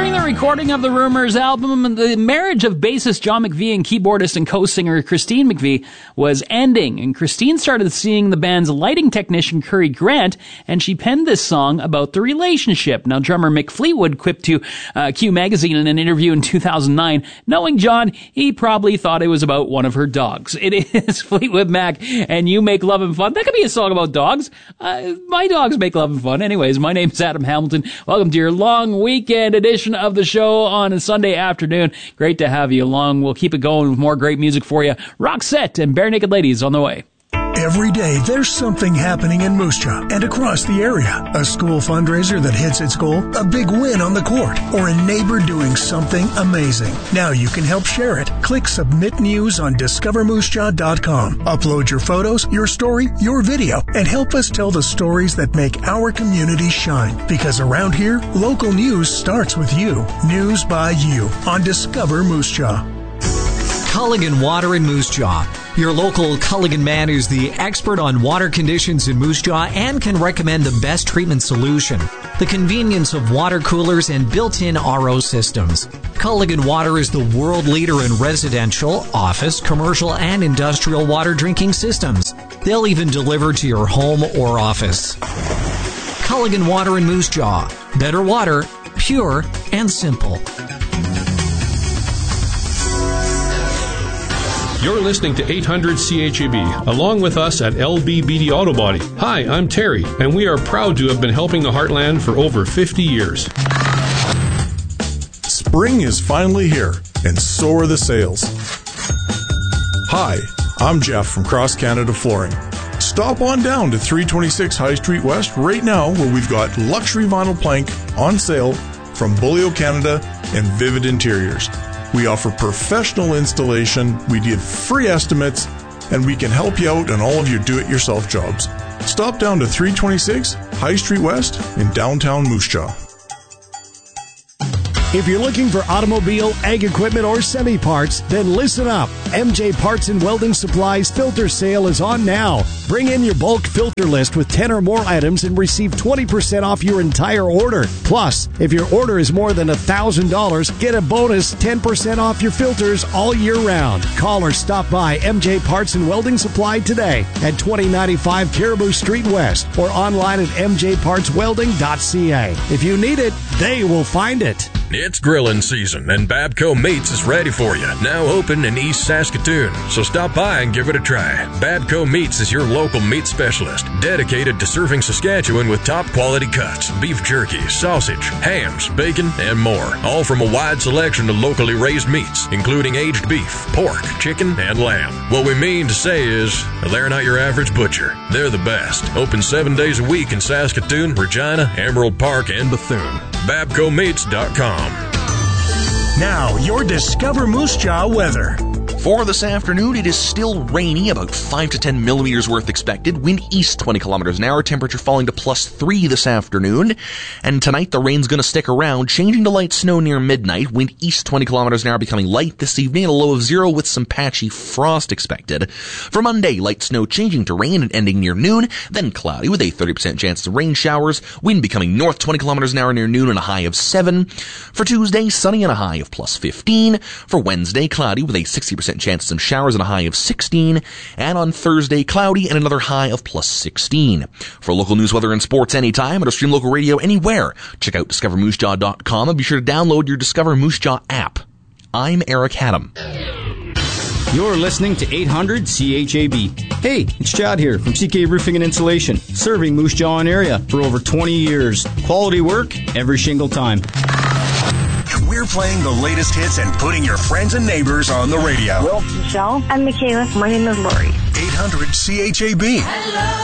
During the recording of the Rumours album, the marriage of bassist John McVie and keyboardist and co-singer Christine McVie was ending, and Christine started seeing the band's lighting technician Curry Grant, and she penned this song about the relationship. Now, drummer Mick Fleetwood quipped to Q Magazine in an interview in 2009, knowing John, he probably thought it was about one of her dogs. It is Fleetwood Mac, and You Make Love and Fun. That could be a song about dogs. My dogs make love and fun. Anyways, my name's Adam Hamilton. Welcome to your long weekend edition of the show on a Sunday afternoon. Great to have you along. We'll keep it going with more great music for you. Roxette and Bare Naked Ladies on the way. Every day, there's something happening in Moose Jaw and across the area. A school fundraiser that hits its goal, a big win on the court, or a neighbor doing something amazing. Now you can help share it. Click Submit News on DiscoverMooseJaw.com. Upload your photos, your story, your video, and help us tell the stories that make our community shine. Because around here, local news starts with you. News by you on Discover Moose Jaw. Culligan Water in Moose Jaw. Your local Culligan man is the expert on water conditions in Moose Jaw and can recommend the best treatment solution. The convenience of water coolers and built-in RO systems. Culligan Water is the world leader in residential, office, commercial, and industrial water drinking systems. They'll even deliver to your home or office. Culligan Water in Moose Jaw. Better water, pure and simple. You're listening to 800 CHAB, along with us at LBBD Auto Body. Hi, I'm Terry, and we are proud to have been helping the Heartland for over 50 years. Spring is finally here, and so are the sales. Hi, I'm Jeff from Cross Canada Flooring. Stop on down to 326 High Street West right now, where we've got luxury vinyl plank on sale from Bulio Canada and Vivid Interiors. We offer professional installation, we give free estimates, and we can help you out on all of your do-it-yourself jobs. Stop down to 326 High Street West in downtown Moose Jaw. If you're looking for automobile, ag equipment, or semi-parts, then listen up. MJ Parts and Welding Supplies filter sale is on now. Bring in your bulk filter list with 10 or more items and receive 20% off your entire order. Plus, if your order is more than $1,000, get a bonus 10% off your filters all year round. Call or stop by MJ Parts and Welding Supply today at 2095 Caribou Street West or online at mjpartswelding.ca. If you need it, they will find it. It's grilling season, and Babco Meats is ready for you. Now open in East Saskatoon, so stop by and give it a try. Babco Meats is your local meat specialist, dedicated to serving Saskatchewan with top-quality cuts, beef jerky, sausage, hams, bacon, and more. All from a wide selection of locally raised meats, including aged beef, pork, chicken, and lamb. What we mean to say is, they're not your average butcher. They're the best. Open 7 days a week in Saskatoon, Regina, Emerald Park, and Bethune. BabcoMeats.com. Now, your Discover Moose Jaw weather. For this afternoon, it is still rainy, about 5 to 10 millimeters worth expected. Wind east 20 kilometers an hour, temperature falling to +3 this afternoon. And tonight, the rain's going to stick around, changing to light snow near midnight. Wind east 20 kilometers an hour, becoming light this evening at a low of 0 with some patchy frost expected. For Monday, light snow changing to rain and ending near noon, then cloudy with a 30% chance of rain showers. Wind becoming north 20 kilometers an hour near noon and a high of 7. For Tuesday, sunny and a high of +15. For Wednesday, cloudy with a 60% chance of some showers and a high of 16. And on Thursday, cloudy and another high of +16. For local news, weather, and sports anytime, or stream local radio anywhere, check out DiscoverMooseJaw.com and be sure to download your Discover Moose Jaw app. I'm Eric Haddam. You're listening to 800 CHAB. Hey, it's Chad here from CK Roofing and Insulation, serving Moose Jaw and area for over 20 years. Quality work every shingle time. We're playing the latest hits and putting your friends and neighbors on the radio. Well, Michelle. I'm Michaela. My name is Lori. 800 CHAB. Hello.